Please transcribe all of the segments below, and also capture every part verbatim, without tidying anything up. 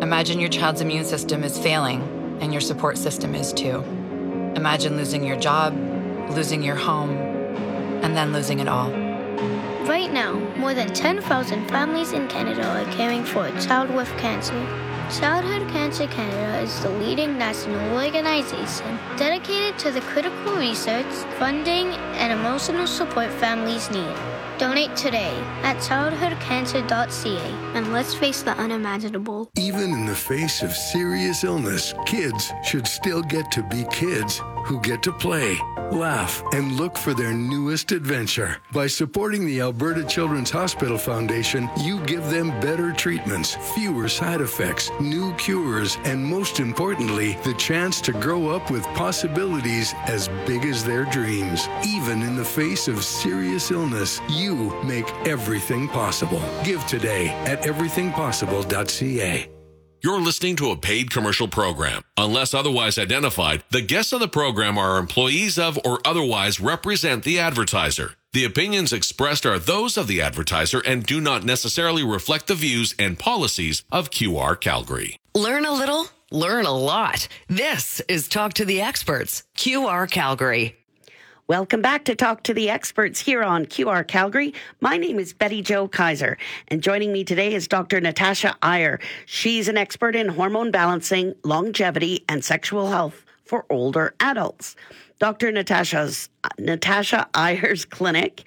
Imagine your child's immune system is failing, and your support system is too. Imagine losing your job, losing your home, and then losing it all. Right now, more than ten thousand families in Canada are caring for a child with cancer. Childhood Cancer Canada is the leading national organization dedicated to the critical research, funding, and emotional support families need. Donate today at childhood cancer dot c a and let's face the unimaginable. Even in the face of serious illness, kids should still get to be kids who get to play, laugh, and look for their newest adventure. By supporting the Alberta Children's Hospital Foundation, you give them better treatments, fewer side effects, new cures, and most importantly, the chance to grow up with possibilities as big as their dreams. Even in the face of serious illness, you make everything possible. Give today at everything possible dot c a. You're listening to a paid commercial program. Unless otherwise identified, the guests on the program are employees of or otherwise represent the advertiser. The opinions expressed are those of the advertiser and do not necessarily reflect the views and policies of Q R Calgary. Learn a little, learn a lot. This is Talk to the Experts, Q R Calgary. Welcome back to Talk to the Experts here on Q R Calgary. My name is Betty Jo Kaiser, and joining me today is Doctor Natasha Iyer. She's an expert in hormone balancing, longevity, and sexual health for older adults. Doctor Natasha's Natasha Iyer's clinic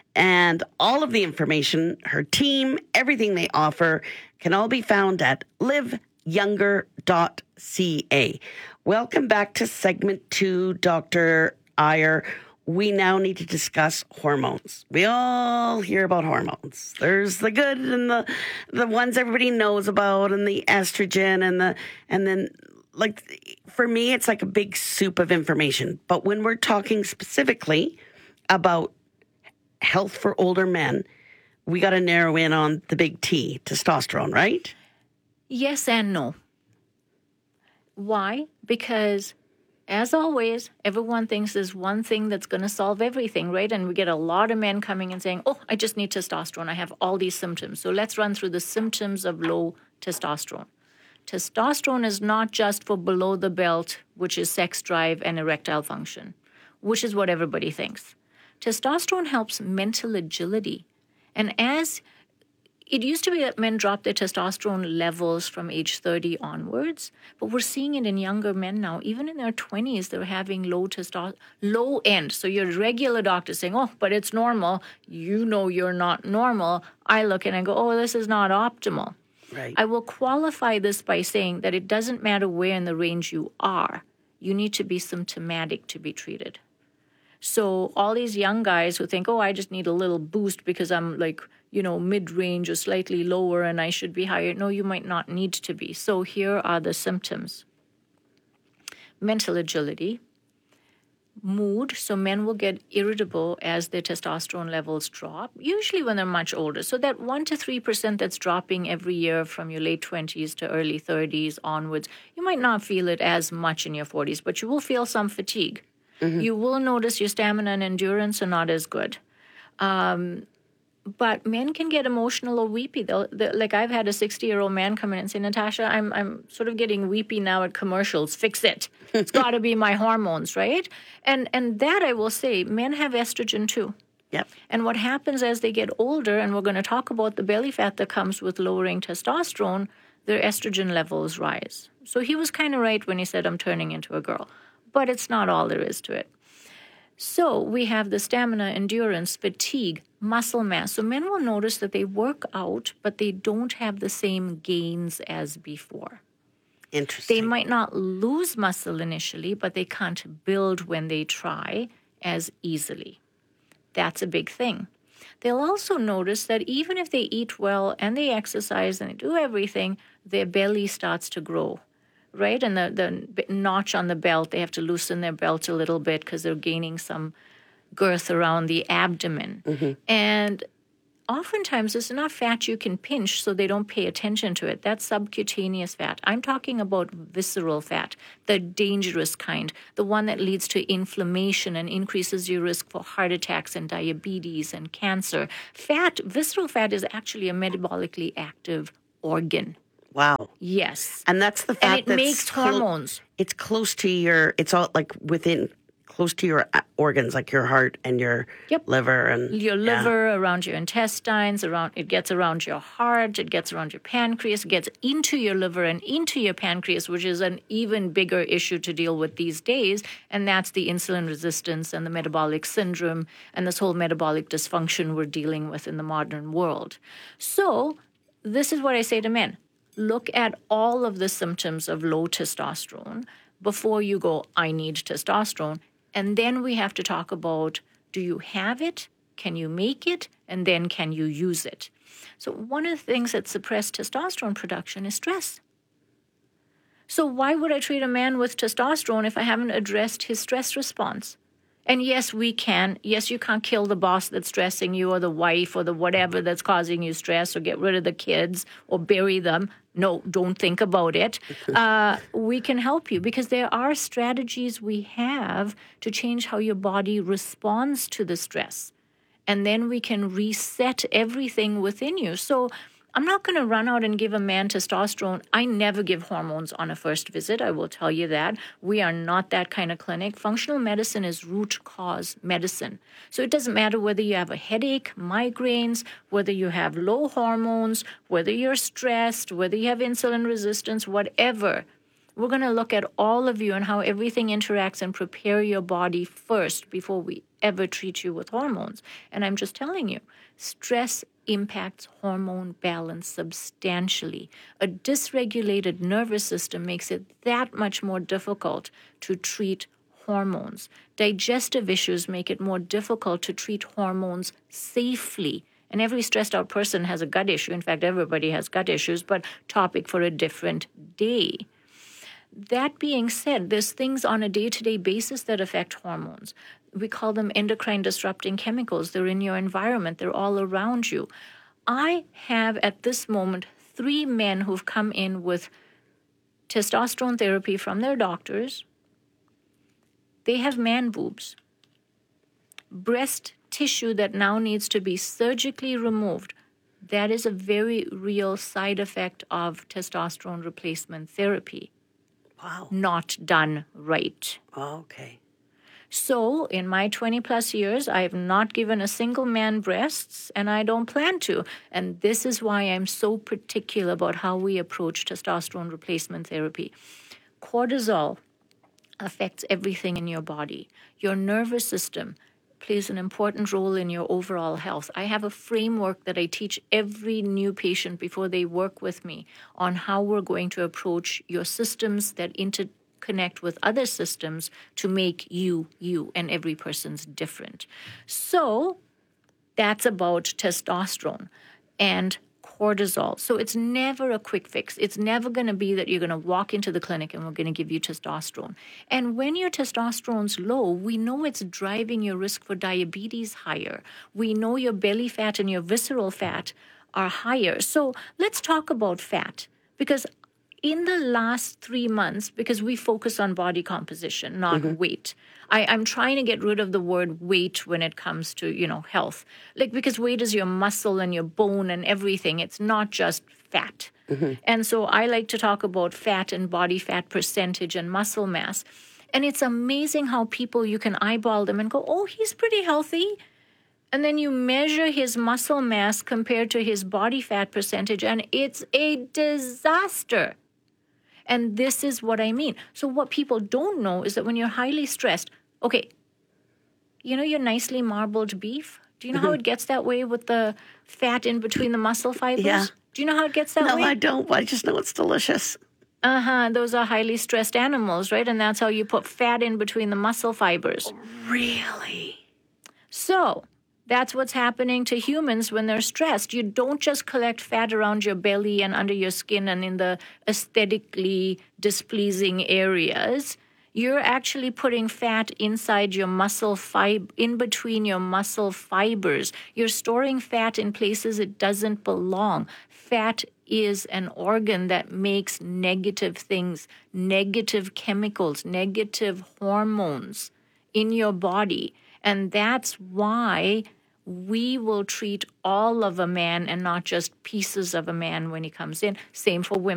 and all of the information, her team, everything they offer can all be found at live younger dot c a. Welcome back to segment two, Doctor Iyer. We now need to discuss hormones. We all hear about hormones. There's the good and the the ones everybody knows about, and the estrogen, and the and then like for me, it's like a big soup of information. But when we're talking specifically about health for older men, we got to narrow in on the big T, testosterone, right? Yes and no. Why? Because as always, everyone thinks there's one thing that's going to solve everything, right? And we get a lot of men coming and saying, oh, I just need testosterone. I have all these symptoms. So let's run through the symptoms of low testosterone. Testosterone is not just for below the belt, which is sex drive and erectile function, which is what everybody thinks. Testosterone helps mental agility. And as it used to be that men dropped their testosterone levels from age thirty onwards, but we're seeing it in younger men now. Even in their twenties, they're having low testosterone, low end. So your regular doctor saying, oh, but it's normal. You know you're not normal. I look and I go, oh, this is not optimal. Right. I will qualify this by saying that it doesn't matter where in the range you are. You need to be symptomatic to be treated. So all these young guys who think, oh, I just need a little boost because I'm like, you know, mid-range or slightly lower and I should be higher. No, you might not need to be. So here are the symptoms. Mental agility, mood. So men will get irritable as their testosterone levels drop, usually when they're much older. So that one to three percent that's dropping every year from your late twenties to early thirties onwards, you might not feel it as much in your forties, but you will feel some fatigue. Mm-hmm. You will notice your stamina and endurance are not as good. Um, but men can get emotional or weepy. They'll, they'll, like I've had a sixty-year-old man come in and say, Natasha, I'm I'm sort of getting weepy now at commercials. Fix it. It's got to be my hormones, right? And and that I will say, men have estrogen too. Yep. And what happens as they get older, and we're going to talk about the belly fat that comes with lowering testosterone, their estrogen levels rise. So he was kind of right when he said, I'm turning into a girl. But it's not all there is to it. So we have the stamina, endurance, fatigue, muscle mass. So men will notice that they work out, but they don't have the same gains as before. Interesting. They might not lose muscle initially, but they can't build when they try as easily. That's a big thing. They'll also notice that even if they eat well and they exercise and they do everything, their belly starts to grow. Right? And the, the notch on the belt, they have to loosen their belt a little bit because they're gaining some girth around the abdomen. Mm-hmm. And oftentimes there's enough fat you can pinch so they don't pay attention to it. That's subcutaneous fat. I'm talking about visceral fat, the dangerous kind, the one that leads to inflammation and increases your risk for heart attacks and diabetes and cancer. Fat, visceral fat is actually a metabolically active organ. Wow. Yes. And that's the fact And it that's makes clo- hormones. It's close to your, it's all like within, close to your uh, organs, like your heart and your Yep. liver. and Your yeah. liver, around your intestines, around it gets around your heart, it gets around your pancreas, it gets into your liver and into your pancreas, which is an even bigger issue to deal with these days. And that's the insulin resistance and the metabolic syndrome and this whole metabolic dysfunction we're dealing with in the modern world. So this is what I say to men. Look at all of the symptoms of low testosterone before you go, I need testosterone. And then we have to talk about, do you have it? Can you make it? And then can you use it? So one of the things that suppress testosterone production is stress. So why would I treat a man with testosterone if I haven't addressed his stress response? And yes, we can. Yes, you can't kill the boss that's stressing you or the wife or the whatever that's causing you stress or get rid of the kids or bury them. No, don't think about it. Uh, we can help you because there are strategies we have to change how your body responds to the stress. And then we can reset everything within you. So I'm not going to run out and give a man testosterone. I never give hormones on a first visit. I will tell you that. We are not that kind of clinic. Functional medicine is root cause medicine. So it doesn't matter whether you have a headache, migraines, whether you have low hormones, whether you're stressed, whether you have insulin resistance, whatever. We're going to look at all of you and how everything interacts and prepare your body first before we ever treat you with hormones. And I'm just telling you, stress impacts hormone balance substantially. A dysregulated nervous system makes it that much more difficult to treat hormones. Digestive issues make it more difficult to treat hormones safely. And every stressed out person has a gut issue. In fact, everybody has gut issues, but topic for a different day. That being said, there's things on a day-to-day basis that affect hormones. We call them endocrine disrupting chemicals. They're in your environment. They're all around you. I have at this moment three men who've come in with testosterone therapy from their doctors. They have man boobs, breast tissue that now needs to be surgically removed. That is a very real side effect of testosterone replacement therapy. Wow. Not done right. Oh, okay. So in my twenty plus years, I have not given a single man breasts, and I don't plan to. And this is why I'm so particular about how we approach testosterone replacement therapy. Cortisol affects everything in your body. Your nervous system plays an important role in your overall health. I have a framework that I teach every new patient before they work with me on how we're going to approach your systems that interconnect with other systems to make you, you, and every person's different. So that's about testosterone and cortisol. So it's never a quick fix. It's never going to be that you're going to walk into the clinic and we're going to give you testosterone. And when your testosterone's low, we know it's driving your risk for diabetes higher. We know your belly fat and your visceral fat are higher. So let's talk about fat, because in the last three months, because we focus on body composition, not mm-hmm. weight, I, I'm trying to get rid of the word weight when it comes to, you know, health. Like, because weight is your muscle and your bone and everything. It's not just fat. Mm-hmm. And so I like to talk about fat and body fat percentage and muscle mass. And it's amazing how people, you can eyeball them and go, oh, he's pretty healthy. And then you measure his muscle mass compared to his body fat percentage, and it's a disaster. And this is what I mean. So what people don't know is that when you're highly stressed, okay, you know your nicely marbled beef? Do you know mm-hmm. how it gets that way with the fat in between the muscle fibers? Yeah. Do you know how it gets that no, way? No, I don't. I just know it's delicious. Uh-huh. Those are highly stressed animals, right? And that's how you put fat in between the muscle fibers. Oh, really? So that's what's happening to humans when they're stressed. You don't just collect fat around your belly and under your skin and in the aesthetically displeasing areas. You're actually putting fat inside your muscle fib- in between your muscle fibers. You're storing fat in places it doesn't belong. Fat is an organ that makes negative things, negative chemicals, negative hormones in your body. And that's why we will treat all of a man and not just pieces of a man when he comes in. Same for women.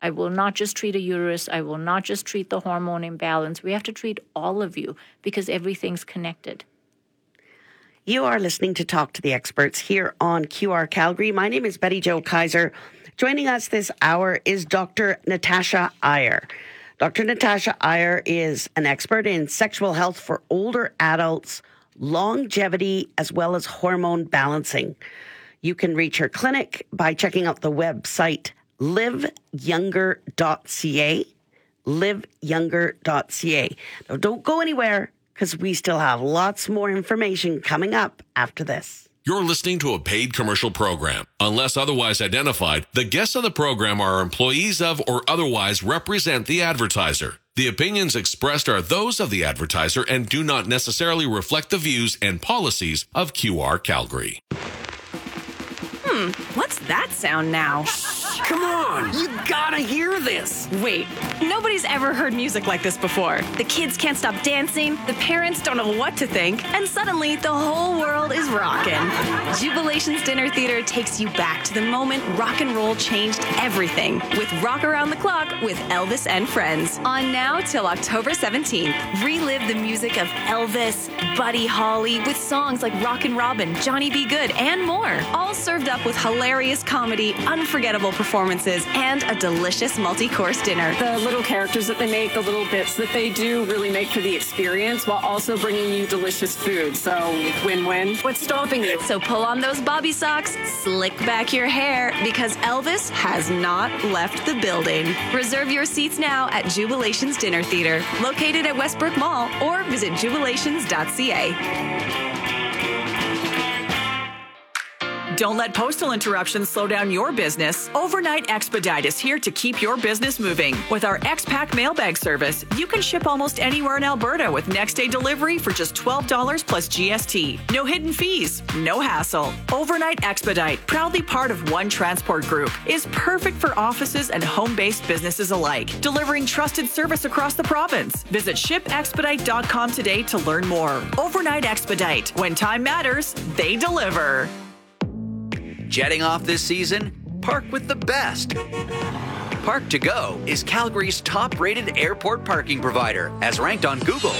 I will not just treat a uterus. I will not just treat the hormone imbalance. We have to treat all of you because everything's connected. You are listening to Talk to the Experts here on Q R Calgary. My name is Betty Jo Kaiser. Joining us this hour is Doctor Natasha Iyer. Doctor Natasha Iyer is an expert in sexual health for older adults, longevity, as well as hormone balancing. You can reach her clinic by checking out the website live younger dot c a, live younger dot c a. Now, don't go anywhere because we still have lots more information coming up after this. You're listening to a paid commercial program. Unless otherwise identified, the guests on the program are employees of or otherwise represent the advertiser. The opinions expressed are those of the advertiser and do not necessarily reflect the views and policies of Q R Calgary. Hmm, what's that sound now? Come on, you gotta hear this. Wait, nobody's ever heard music like this before. The kids can't stop dancing, the parents don't know what to think, and suddenly the whole world is rocking. Jubilation's Dinner Theater takes you back to the moment rock and roll changed everything with Rock Around the Clock with Elvis and Friends. On now till October seventeenth. Relive the music of Elvis, Buddy Holly with songs like Rockin' Robin, Johnny B. Good, and more. All served up with hilarious comedy, unforgettable performances, and a delicious multi-course dinner. The little characters that they make, the little bits that they do really make for the experience while also bringing you delicious food. So win-win. What's stopping you? So pull on those bobby socks, slick back your hair, because Elvis has not left the building. Reserve your seats now at Jubilation's Dinner Theater, located at Westbrook Mall, or visit jubilations dot c a. Don't let postal interruptions slow down your business. Overnight Expedite is here to keep your business moving. With our X-Pack mailbag service, you can ship almost anywhere in Alberta with next-day delivery for just twelve dollars plus G S T. No hidden fees, no hassle. Overnight Expedite, proudly part of One Transport Group, is perfect for offices and home-based businesses alike, delivering trusted service across the province. Visit ship expedite dot com today to learn more. Overnight Expedite. When time matters, they deliver. Jetting off this season? Park with the best. Park to Go is Calgary's top-rated airport parking provider, as ranked on Google.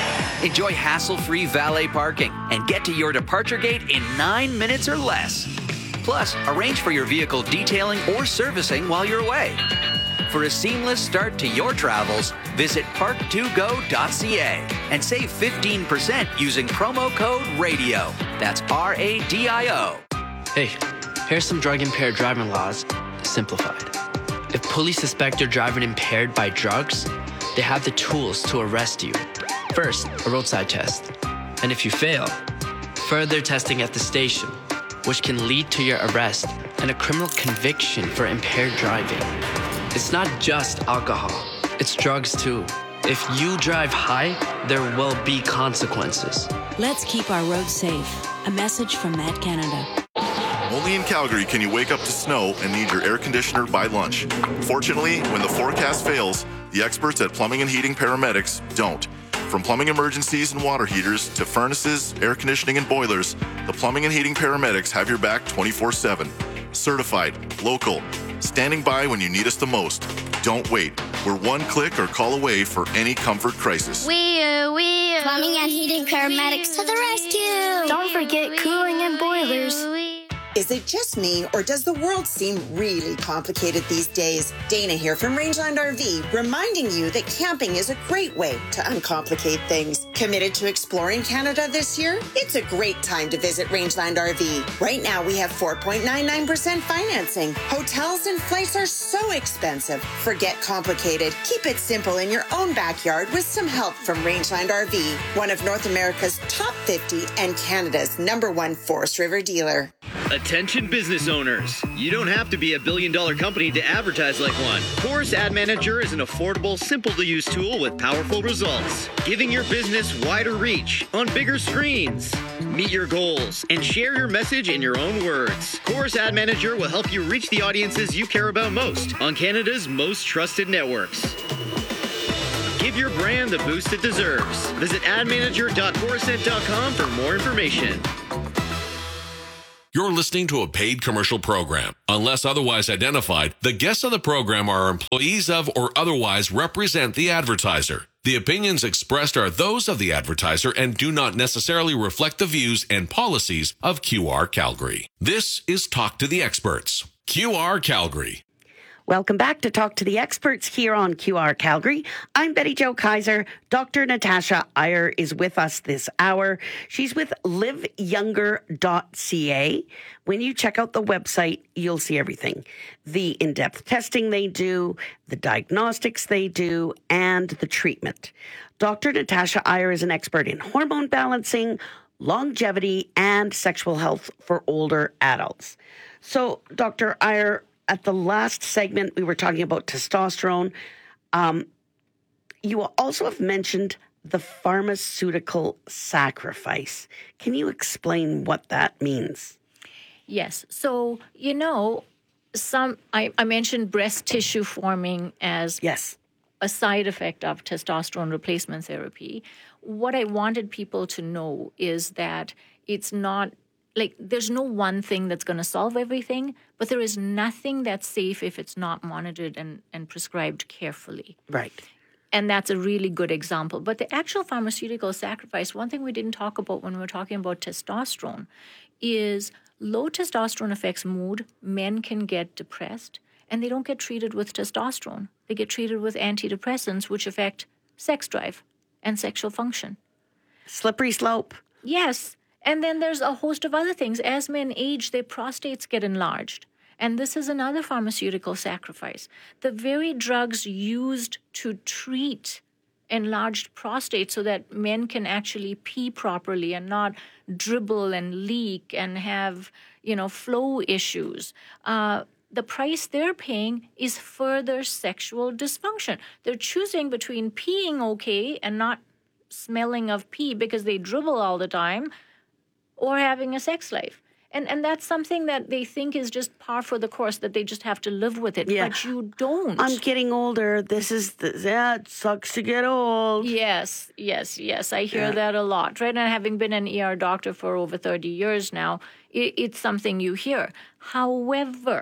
Enjoy hassle-free valet parking and get to your departure gate in nine minutes or less. Plus, arrange for your vehicle detailing or servicing while you're away. For a seamless start to your travels, visit park to go dot c a and save fifteen percent using promo code RADIO. That's R A D I O. Hey, here's some drug-impaired driving laws, simplified. If police suspect you're driving impaired by drugs, they have the tools to arrest you. First, a roadside test. And if you fail, further testing at the station, which can lead to your arrest and a criminal conviction for impaired driving. It's not just alcohol, it's drugs too. If you drive high, there will be consequences. Let's keep our roads safe. A message from Met Canada. Only in Calgary can you wake up to snow and need your air conditioner by lunch. Fortunately, when the forecast fails, the experts at Plumbing and Heating Paramedics don't. From plumbing emergencies and water heaters to furnaces, air conditioning, and boilers, the Plumbing and Heating Paramedics have your back twenty-four seven. Certified, local, standing by when you need us the most. Don't wait. We're one click or call away for any comfort crisis. We are, we are. Plumbing and Heating Paramedics to the rescue. Don't forget cooling and boilers. Is it just me, or does the world seem really complicated these days? Dana here from Rangeland R V, reminding you that camping is a great way to uncomplicate things. Committed to exploring Canada this year? It's a great time to visit Rangeland R V. Right now, we have four point nine nine percent financing. Hotels and flights are so expensive. Forget complicated. Keep it simple in your own backyard with some help from Rangeland R V, one of North America's top fifty and Canada's number one Forest River dealer. Attention business owners. You don't have to be a billion dollar company to advertise like one. Chorus Ad Manager is an affordable, simple to use tool with powerful results, giving your business wider reach on bigger screens. Meet your goals and share your message in your own words. Chorus Ad Manager will help you reach the audiences you care about most on Canada's most trusted networks. Give your brand the boost it deserves. Visit ad manager dot chorus ed dot com for more information. You're listening to a paid commercial program. Unless otherwise identified, the guests on the program are employees of or otherwise represent the advertiser. The opinions expressed are those of the advertiser and do not necessarily reflect the views and policies of Q R Calgary. This is Talk to the Experts. Q R Calgary. Welcome back to Talk to the Experts here on Q R Calgary. I'm Betty Jo Kaiser. Doctor Natasha Iyer is with us this hour. She's with live younger dot c a. When you check out the website, you'll see everything. The in-depth testing they do, the diagnostics they do, and the treatment. Doctor Natasha Iyer is an expert in hormone balancing, longevity, and sexual health for older adults. So, Doctor Iyer, at the last segment, we were talking about testosterone. Um, you also have mentioned the pharmaceutical sacrifice. Can you explain what that means? Yes. So, you know, some I, I mentioned breast tissue forming as yes. a side effect of testosterone replacement therapy. What I wanted people to know is that it's not like there's no one thing that's going to solve everything, but there is nothing that's safe if it's not monitored and, and prescribed carefully. Right. And that's a really good example. But the actual pharmaceutical sacrifice, one thing we didn't talk about when we were talking about testosterone is low testosterone affects mood. Men can get depressed, and they don't get treated with testosterone. They get treated with antidepressants, which affect sex drive and sexual function. Slippery slope. Yes. And then there's a host of other things. As men age, their prostates get enlarged. And this is another pharmaceutical sacrifice. The very drugs used to treat enlarged prostate so that men can actually pee properly and not dribble and leak and have, you know, flow issues. Uh, the price they're paying is further sexual dysfunction. They're choosing between peeing okay and not smelling of pee because they dribble all the time, or having a sex life. And and that's something that they think is just par for the course, that they just have to live with it. Yeah. But you don't. I'm getting older. This is, the, yeah, it sucks to get old. Yes, yes, yes. I hear Yeah. that a lot, right? And having been an E R doctor for over thirty years now, it, it's something you hear. However,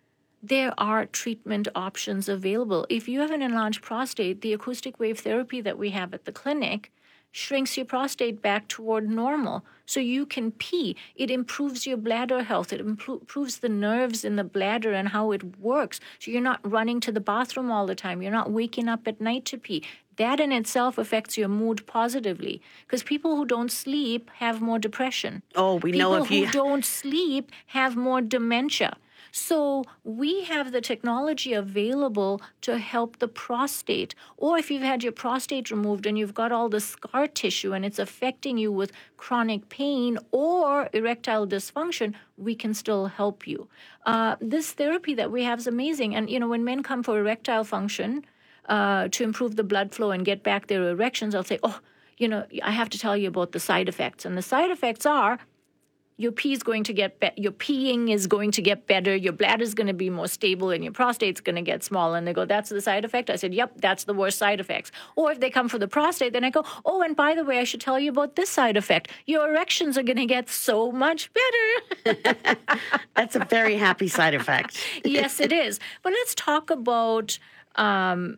there are treatment options available. If you have an enlarged prostate, the acoustic wave therapy that we have at the clinic shrinks your prostate back toward normal so you can pee. It improves your bladder health. It impro- improves the nerves in the bladder and how it works. So you're not running to the bathroom all the time. You're not waking up at night to pee. That in itself affects your mood positively, because people who don't sleep have more depression. Oh, we people know if you... who don't sleep have more dementia. So we have the technology available to help the prostate. Or if you've had your prostate removed and you've got all the scar tissue and it's affecting you with chronic pain or erectile dysfunction, we can still help you. Uh, this therapy that we have is amazing. And, you know, when men come for erectile function uh, to improve the blood flow and get back their erections, I'll say, oh, you know, I have to tell you about the side effects. And the side effects are your pee is going to get be- your peeing is going to get better, your bladder is going to be more stable, and your prostate's going to get smaller. And they go, that's the side effect? I said, yep, that's the worst side effects. Or if they come for the prostate, then I go, oh, and by the way, I should tell you about this side effect. Your erections are going to get so much better. That's a very happy side effect. Yes, it is. But let's talk about um,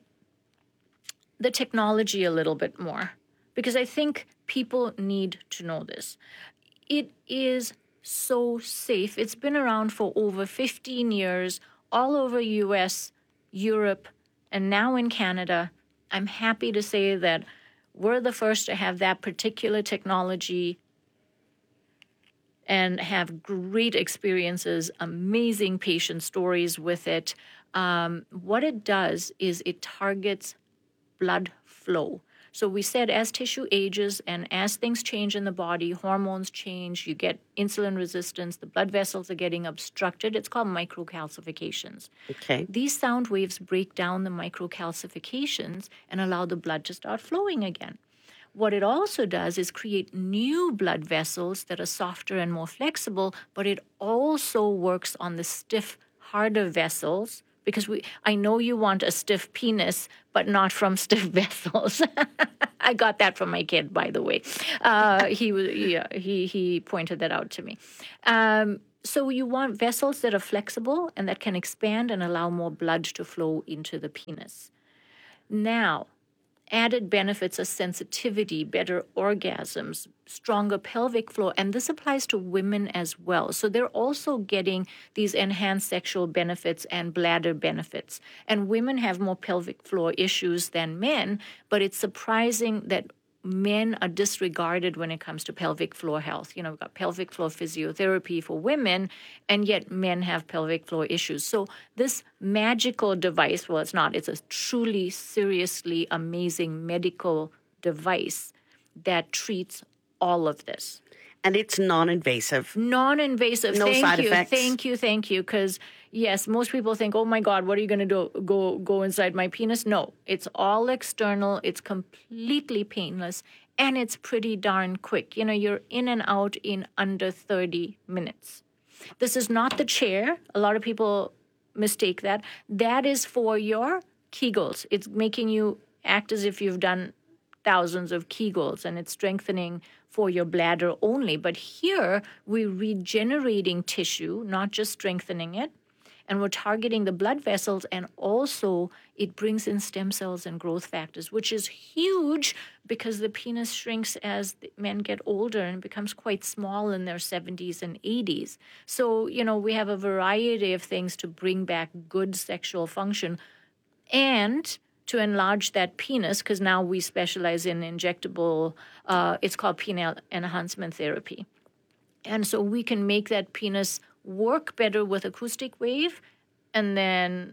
the technology a little bit more, because I think people need to know this. It is so safe. It's been around for over fifteen years, all over U S, Europe, and now in Canada. I'm happy to say that we're the first to have that particular technology and have great experiences, amazing patient stories with it. Um, what it does is it targets blood flow. So we said as tissue ages and as things change in the body, hormones change, you get insulin resistance, the blood vessels are getting obstructed. It's called microcalcifications. Okay. These sound waves break down the microcalcifications and allow the blood to start flowing again. What it also does is create new blood vessels that are softer and more flexible, but it also works on the stiff, harder vessels. Because we, I know you want a stiff penis, but not from stiff vessels. I got that from my kid, by the way. Uh, he was, yeah, he he pointed that out to me. Um, so you want vessels that are flexible and that can expand and allow more blood to flow into the penis. Now, added benefits are sensitivity, better orgasms, stronger pelvic floor, and this applies to women as well. So they're also getting these enhanced sexual benefits and bladder benefits. And women have more pelvic floor issues than men, but it's surprising that men are disregarded when it comes to pelvic floor health. You know, we've got pelvic floor physiotherapy for women, and yet men have pelvic floor issues. So this magical device, well, it's not, it's a truly, seriously amazing medical device that treats all of this. And it's non-invasive. Non-invasive. No thank side you, effects. Thank you, thank you. Because, yes, most people think, oh, my God, what are you going to do? Go go inside my penis? No, it's all external. It's completely painless. And it's pretty darn quick. You know, you're in and out in under thirty minutes. This is not the chair. A lot of people mistake that. That is for your Kegels. It's making you act as if you've done thousands of Kegels, and it's strengthening for your bladder only. But here, we're regenerating tissue, not just strengthening it, and we're targeting the blood vessels, and also it brings in stem cells and growth factors, which is huge because the penis shrinks as men get older and becomes quite small in their seventies and eighties. So, you know, we have a variety of things to bring back good sexual function and to enlarge that penis, because now we specialize in injectable, uh, it's called penile enhancement therapy. And so we can make that penis work better with acoustic wave and then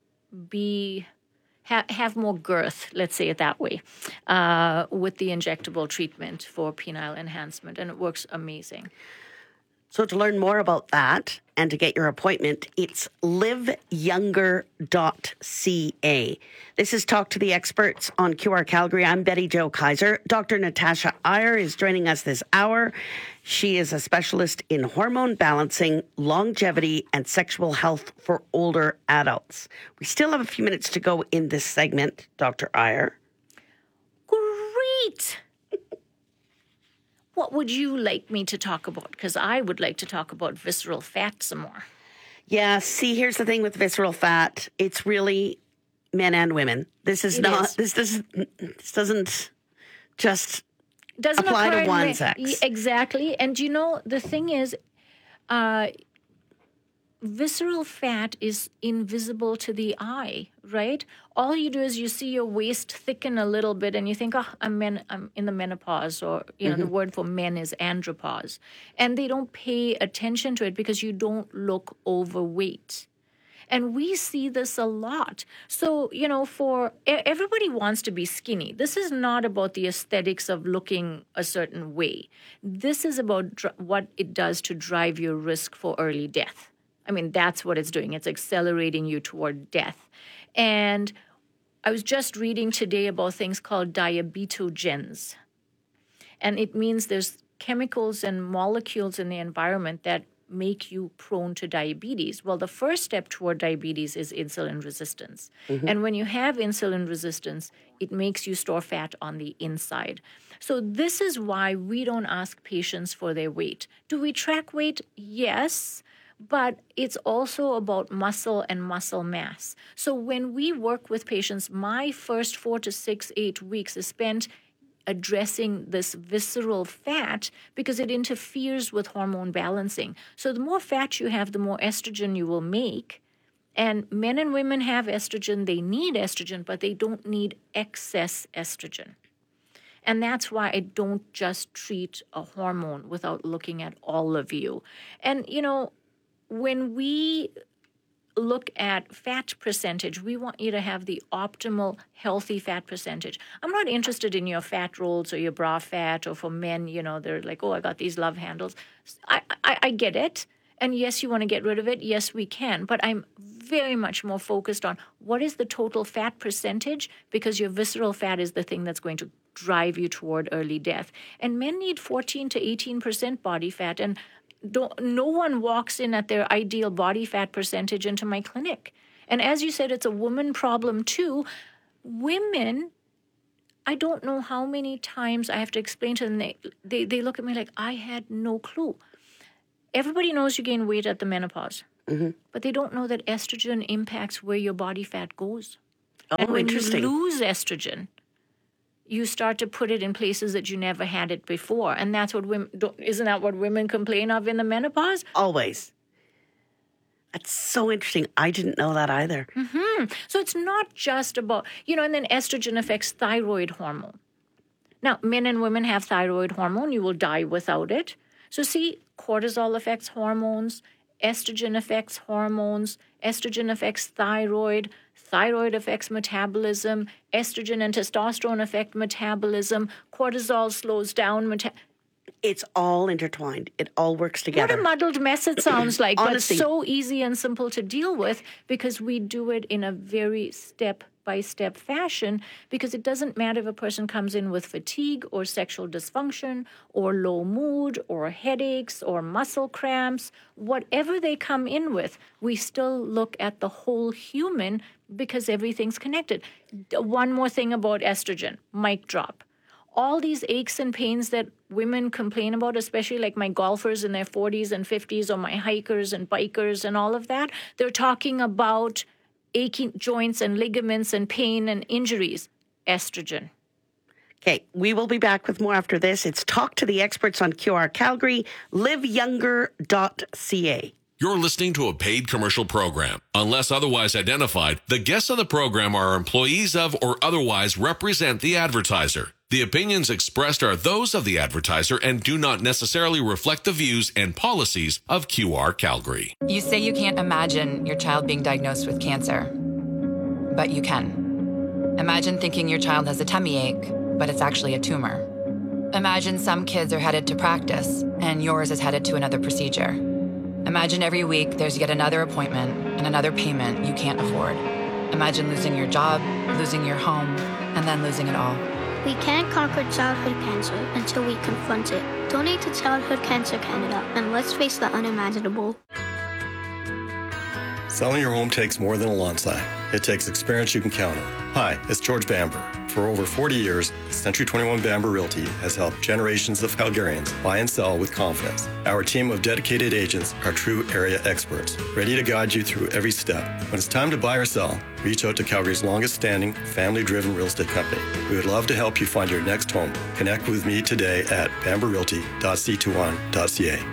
be ha- have more girth, let's say it that way, uh, with the injectable treatment for penile enhancement. And it works amazing. So to learn more about that and to get your appointment, it's live younger dot c a. This is Talk to the Experts on Q R Calgary. I'm Betty Jo Kaiser. Doctor Natasha Iyer is joining us this hour. She is a specialist in hormone balancing, longevity, and sexual health for older adults. We still have a few minutes to go in this segment, Doctor Iyer. Great! What would you like me to talk about? Because I would like to talk about visceral fat some more. Yeah, see, here's the thing with visceral fat. It's really men and women. This is It not, is. this doesn't, this doesn't just Doesn't apply occur to in one ma- sex. Y- Exactly. And you know, the thing is, uh, visceral fat is invisible to the eye, right? All you do is you see your waist thicken a little bit and you think, oh, I'm, men- I'm in the menopause, or, you know, the word for men is andropause. And they don't pay attention to it because you don't look overweight. And we see this a lot. So, you know, for e- everybody wants to be skinny. This is not about the aesthetics of looking a certain way. This is about dr- what it does to drive your risk for early death. I mean, that's what it's doing. It's accelerating you toward death. And I was just reading today about things called diabetogens. And it means there's chemicals and molecules in the environment that make you prone to diabetes. Well, the first step toward diabetes is insulin resistance. Mhm. And when you have insulin resistance, it makes you store fat on the inside. So this is why we don't ask patients for their weight. Do we track weight? Yes. But it's also about muscle and muscle mass. So when we work with patients, my first four to six, eight weeks is spent addressing this visceral fat because it interferes with hormone balancing. So the more fat you have, the more estrogen you will make. And men and women have estrogen. They need estrogen, but they don't need excess estrogen. And that's why I don't just treat a hormone without looking at all of you. And, you know, when we look at fat percentage, we want you to have the optimal healthy fat percentage. I'm not interested in your fat rolls or your bra fat, or for men, you know, they're like, oh, I got these love handles. I, I, I get it. And yes, you want to get rid of it. Yes, we can. But I'm very much more focused on what is the total fat percentage, because your visceral fat is the thing that's going to drive you toward early death. And men need fourteen to eighteen percent body fat. And Don't, no one walks in at their ideal body fat percentage into my clinic. And as you said, it's a woman problem too. Women, I don't know how many times I have to explain to them. They, they, they look at me like I had no clue. everybody knows you gain weight at the menopause, mm-hmm. but they don't know that estrogen impacts where your body fat goes. Oh, and when interesting. you lose estrogen, you start to put it in places that you never had it before. And that's what women, don't, isn't that what women complain of in the menopause? Always. That's so interesting. I didn't know that either. Mm-hmm. So it's not just about, you know, and then estrogen affects thyroid hormone. Now, men and women have thyroid hormone. You will die without it. So see, cortisol affects hormones. Estrogen affects hormones. Estrogen affects thyroid. Thyroid affects metabolism. Estrogen and testosterone affect metabolism. Cortisol slows down metabolism. It's all intertwined. It all works together. What a muddled mess it sounds like, Honestly. but so easy and simple to deal with because we do it in a very step-by-step fashion, because it doesn't matter if a person comes in with fatigue or sexual dysfunction or low mood or headaches or muscle cramps. Whatever they come in with, we still look at the whole human because everything's connected. One more thing about estrogen, mic drop. All these aches and pains that women complain about, especially like my golfers in their forties and fifties or my hikers and bikers and all of that, they're talking about aching joints and ligaments and pain and injuries. Estrogen. Okay, we will be back with more after this. It's Talk to the Experts on Q R Calgary, live younger dot c a. You're listening to a paid commercial program. Unless otherwise identified, the guests on the program are employees of or otherwise represent the advertiser. The opinions expressed are those of the advertiser and do not necessarily reflect the views and policies of Q R Calgary. You say you can't imagine your child being diagnosed with cancer, but you can. Imagine thinking your child has a tummy ache, but it's actually a tumor. Imagine some kids are headed to practice and yours is headed to another procedure. Imagine every week there's yet another appointment and another payment you can't afford. Imagine losing your job, losing your home, and then losing it all. We can't conquer childhood cancer until we confront it. Donate to Childhood Cancer Canada and let's face the unimaginable. Selling your home takes more than a lawn sign. It takes experience you can count on. Hi, it's George Bamber. For over forty years, Century twenty-one Bamber Realty has helped generations of Calgarians buy and sell with confidence. Our team of dedicated agents are true area experts, ready to guide you through every step. When it's time to buy or sell, reach out to Calgary's longest-standing, family-driven real estate company. We would love to help you find your next home. Connect with me today at bamber realty dot c twenty-one dot c a.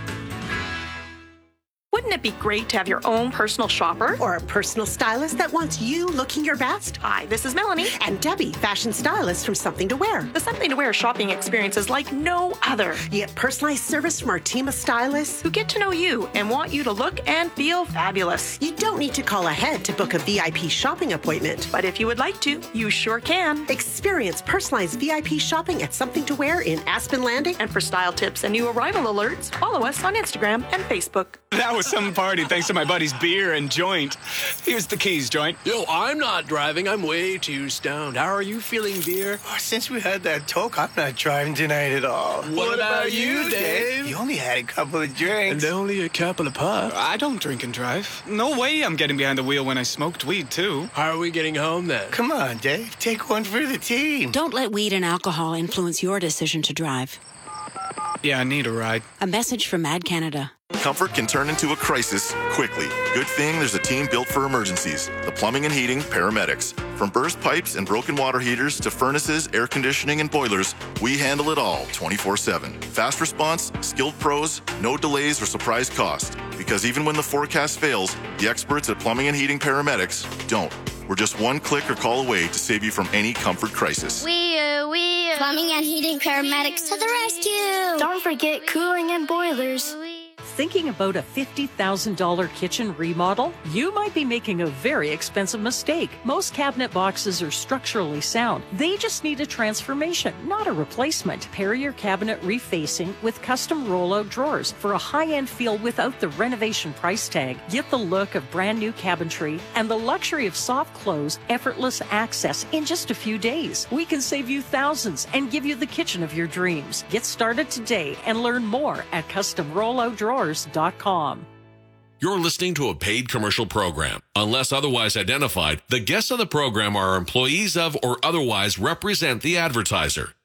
Wouldn't it be great to have your own personal shopper? Or a personal stylist that wants you looking your best? Hi, this is Melanie. And Debbie, fashion stylist from Something to Wear. The Something to Wear shopping experience is like no other. You get personalized service from our team of stylists who get to know you and want you to look and feel fabulous. You don't need to call ahead to book a V I P shopping appointment. But if you would like to, you sure can. Experience personalized V I P shopping at Something to Wear in Aspen Landing. And for style tips and new arrival alerts, follow us on Instagram and Facebook. That was some party thanks to my buddy's beer and joint. Here's the keys, Joint. Yo, I'm not driving. I'm way too stoned. How are you feeling, beer? Oh, since we had that talk, I'm not driving tonight at all. What, what about, about you, Dave? You only had a couple of drinks. And only a couple of puffs. I don't drink and drive. No way I'm getting behind the wheel when I smoked weed, too. How are we getting home, then? Come on, Dave. Take one for the team. Don't let weed and alcohol influence your decision to drive. Yeah, I need a ride. A message from Mad Canada. Comfort can turn into a crisis quickly. Good thing there's a team built for emergencies. The Plumbing and Heating Paramedics. From burst pipes and broken water heaters to furnaces, air conditioning, and boilers, we handle it all twenty-four seven. Fast response, skilled pros, no delays or surprise cost. Because even when the forecast fails, the experts at Plumbing and Heating Paramedics don't. We're just one click or call away to save you from any comfort crisis. We, uh, we, uh, Plumbing and Heating Paramedics to the rescue. Don't forget cooling and boilers. Thinking about a fifty thousand dollars kitchen remodel? You might be making a very expensive mistake. Most cabinet boxes are structurally sound. They just need a transformation, not a replacement. Pair your cabinet refacing with custom rollout drawers for a high-end feel without the renovation price tag. Get the look of brand new cabinetry and the luxury of soft close, effortless access in just a few days. We can save you thousands and give you the kitchen of your dreams. Get started today and learn more at custom rollout drawers dot com. You're listening to a paid commercial program. Unless otherwise identified, the guests on the program are employees of or otherwise represent the advertiser.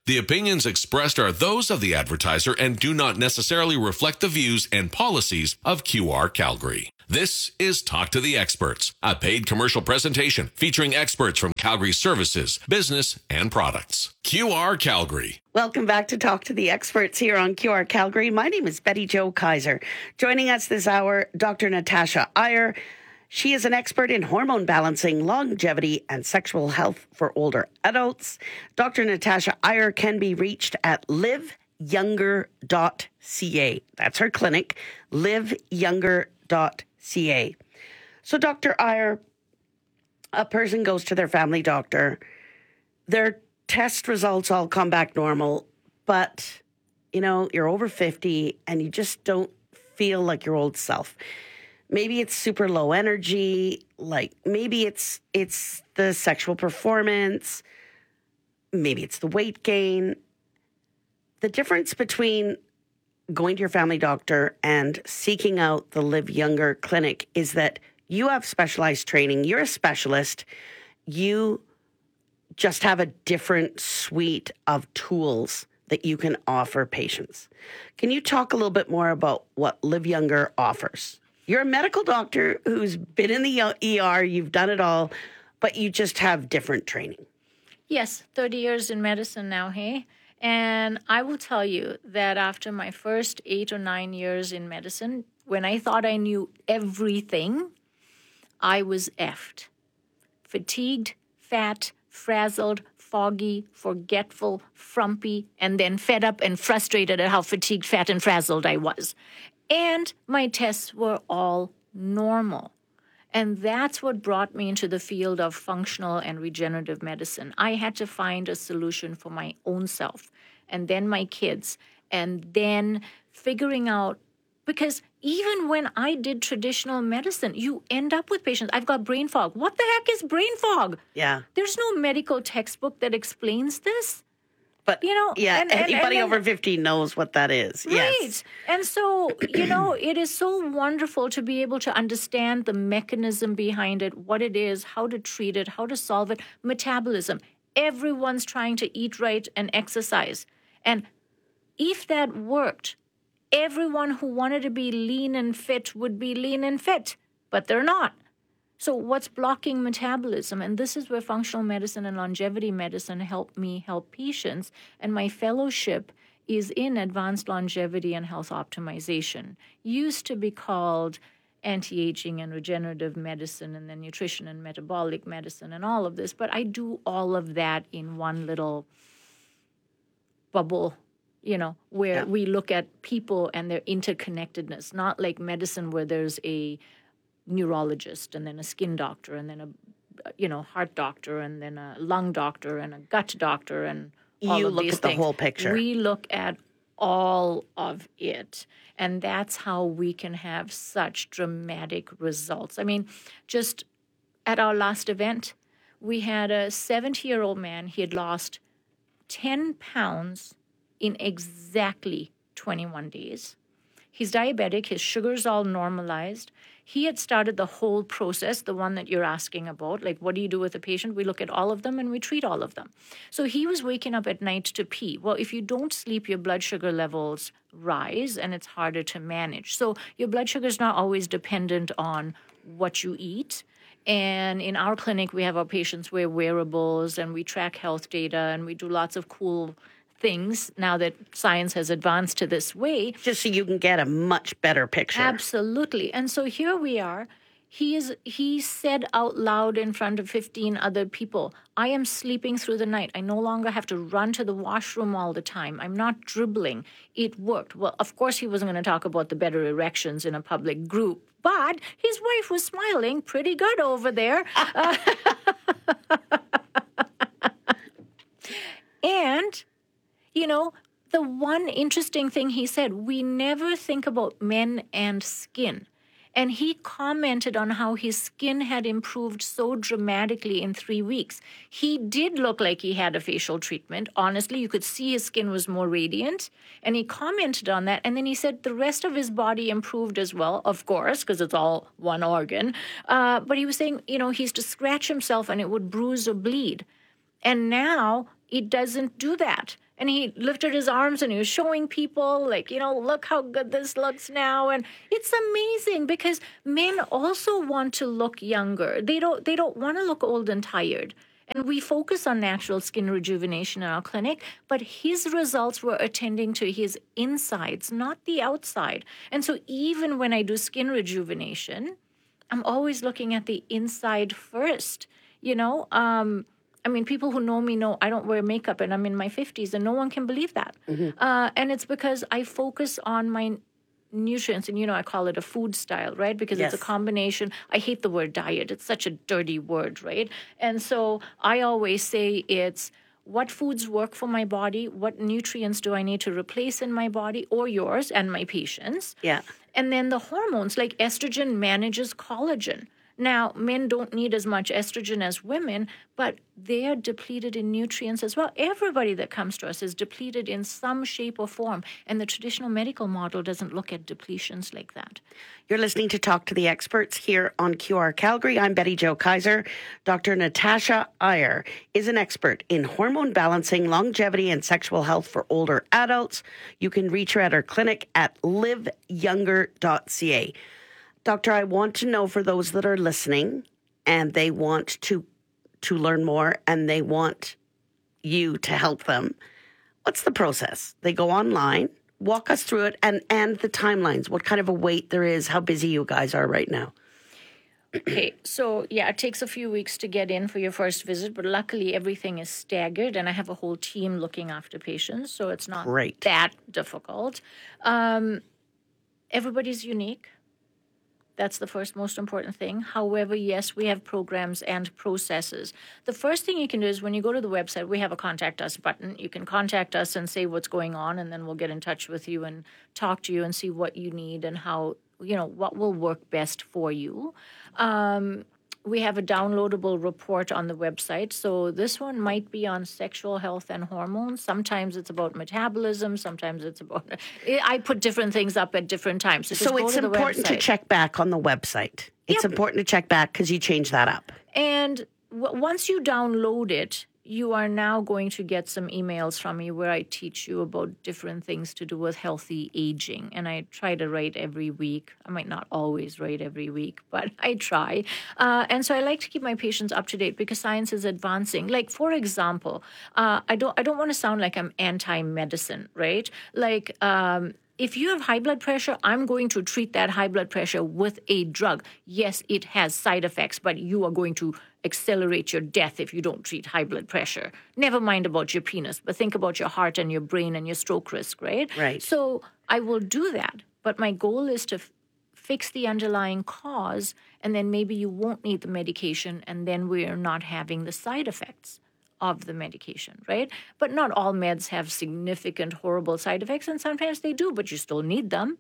The opinions expressed are those of the advertiser and do not necessarily reflect the views and policies of Q R Calgary. This is Talk to the Experts, a paid commercial presentation featuring experts from Calgary services, business, and products. Q R Calgary. Welcome back to Talk to the Experts here on Q R Calgary. My name is Betty Jo Kaiser. Joining us this hour, Doctor Natasha Iyer. She is an expert in hormone balancing, longevity, and sexual health for older adults. Doctor Natasha Iyer can be reached at live younger dot c a. That's her clinic, live younger dot c a. So, Doctor Iyer, a person goes to their family doctor. Their test results all come back normal, but, you know, you're over fifty and you just don't feel like your old self. Maybe it's super low energy, like maybe it's it's the sexual performance, maybe it's the weight gain. The difference between going to your family doctor and seeking out the Live Younger clinic is that you have specialized training. You're a specialist. You just have a different suite of tools that you can offer patients. Can you talk a little bit more about what Live Younger offers? You're a medical doctor who's been in the E R, you've done it all, but you just have different training. Yes, thirty years in medicine now, hey? And I will tell you that after my first eight or nine years in medicine, when I thought I knew everything, I was effed. Fatigued, fat, frazzled, foggy, forgetful, frumpy, and then fed up and frustrated at how fatigued, fat, and frazzled I was. And my tests were all normal. And that's what brought me into the field of functional and regenerative medicine. I had to find a solution for my own self, and then my kids, and then figuring out, because even when I did traditional medicine, you end up with patients. I've got brain fog. What the heck is brain fog? Yeah. There's no medical textbook that explains this. But, you know, yeah, and, anybody and, and, over fifty knows what that is. Right. Yes. And so, you know, it is so wonderful to be able to understand the mechanism behind it, what it is, how to treat it, how to solve it, metabolism. Everyone's trying to eat right and exercise. And if that worked, everyone who wanted to be lean and fit would be lean and fit, but they're not. So what's blocking metabolism? And this is where functional medicine and longevity medicine help me help patients. And my fellowship is in advanced longevity and health optimization. Used to be called anti-aging and regenerative medicine, and then nutrition and metabolic medicine and all of this. But I do all of that in one little bubble, you know, where yeah. we look at people and their interconnectedness, not like medicine where there's a neurologist and then a skin doctor and then a, you know, heart doctor and then a lung doctor and a gut doctor and all you of look these at things. The whole picture. We look at all of it, and that's how we can have such dramatic results. I mean, just at our last event, we had a seventy-year-old man. He had lost ten pounds in exactly twenty-one days. He's diabetic. His sugar's all normalized. He had started the whole process, the one that you're asking about, like what do you do with a patient? We look at all of them and we treat all of them. So he was waking up at night to pee. Well, if you don't sleep, your blood sugar levels rise and it's harder to manage. So your blood sugar is not always dependent on what you eat. And in our clinic, we have our patients wear wearables and we track health data and we do lots of cool things now that science has advanced to this way. Just so you can get a much better picture. Absolutely. And so here we are. He is. He said out loud in front of fifteen other people, I am sleeping through the night. I no longer have to run to the washroom all the time. I'm not dribbling. It worked. Well, of course, he wasn't going to talk about the better erections in a public group, but his wife was smiling pretty good over there. uh, and... You know, the one interesting thing he said, we never think about men and skin. And he commented on how his skin had improved so dramatically in three weeks. He did look like he had a facial treatment. Honestly, you could see his skin was more radiant. And he commented on that. And then he said the rest of his body improved as well, of course, because it's all one organ. Uh, but he was saying, you know, he used to scratch himself and it would bruise or bleed. And now it doesn't do that. And he lifted his arms and he was showing people, like, you know, look how good this looks now. And it's amazing because men also want to look younger. They don't, they don't want to look old and tired. And we focus on natural skin rejuvenation in our clinic, but his results were attending to his insides, not the outside. And so even when I do skin rejuvenation, I'm always looking at the inside first, you know. Um, I mean, people who know me know I don't wear makeup and I'm in my fifties and no one can believe that. Mm-hmm. Uh, and it's because I focus on my nutrients, and, you know, I call it a food style, right? Because yes. it's a combination. I hate the word diet. It's such a dirty word, right? And so I always say it's what foods work for my body, what nutrients do I need to replace in my body or yours and my patients. Yeah. And then the hormones, like estrogen manages collagen. Now, men don't need as much estrogen as women, but they are depleted in nutrients as well. Everybody that comes to us is depleted in some shape or form, and the traditional medical model doesn't look at depletions like that. You're listening to Talk to the Experts here on Q R Calgary. I'm Betty Jo Kaiser. Doctor Natasha Iyer is an expert in hormone balancing, longevity, and sexual health for older adults. You can reach her at her clinic at live younger dot c a. Doctor, I want to know, for those that are listening and they want to to learn more and they want you to help them, what's the process? They go online, walk us through it, and, and the timelines, what kind of a wait there is, how busy you guys are right now. Okay, so yeah, it takes a few weeks to get in for your first visit, but luckily everything is staggered and I have a whole team looking after patients, so it's not Great. that difficult. Um, everybody's unique. That's the first most important thing. However, yes, we have programs and processes. The first thing you can do is when you go to the website, we have a contact us button. You can contact us and say what's going on, and then we'll get in touch with you and talk to you and see what you need and how, you know, what will work best for you. Um, we have a downloadable report on the website. So this one might be on sexual health and hormones. Sometimes it's about metabolism. Sometimes it's about, I put different things up at different times. So, so it's important to check back on the website. It's yep. important to check back because you change that up. And w- once you download it, you are now going to get some emails from me where I teach you about different things to do with healthy aging. And I try to write every week. I might not always write every week, but I try. Uh, and so I like to keep my patients up to date because science is advancing. Like, for example, uh, I don't I don't want to sound like I'm anti-medicine, right? Like, um, if you have high blood pressure, I'm going to treat that high blood pressure with a drug. Yes, it has side effects, but you are going to accelerate your death if you don't treat high blood pressure. Never mind about your penis, but think about your heart and your brain and your stroke risk, right? Right. So I will do that, but my goal is to f- fix the underlying cause, and then maybe you won't need the medication, and then we are not having the side effects of the medication, right? But not all meds have significant, horrible side effects, and sometimes they do, but you still need them.